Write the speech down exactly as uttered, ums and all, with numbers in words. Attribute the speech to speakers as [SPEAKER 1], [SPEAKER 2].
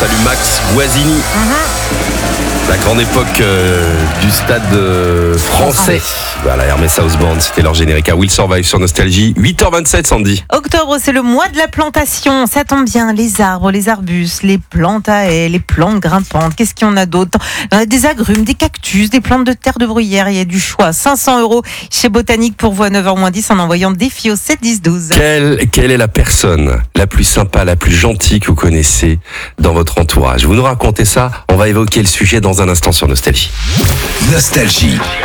[SPEAKER 1] salue Max Guazzini. Mm-hmm. La grande époque euh, du stade euh, français. Voilà, Hermès House Band, c'était leur générique à Will Survive sur Nostalgie. huit heures vingt-sept, Sandy.
[SPEAKER 2] Octobre, c'est le mois de la plantation. Ça tombe bien, les arbres, les arbustes, les plantes à haies, les plantes grimpantes. Qu'est-ce qu'il y en a d'autre ? Des agrumes, des cactus, des plantes de terre de bruyère. Il y a du choix. cinq cents euros chez Botanique pour vous à neuf heures moins dix en envoyant défi au sept dix douze.
[SPEAKER 1] Quelle, quelle est la personne la plus sympa, la plus gentille que vous connaissez dans votre entourage ? Vous nous racontez ça. On va évoquer le sujet dans un instant sur Nostalgie.
[SPEAKER 3] Nostalgie.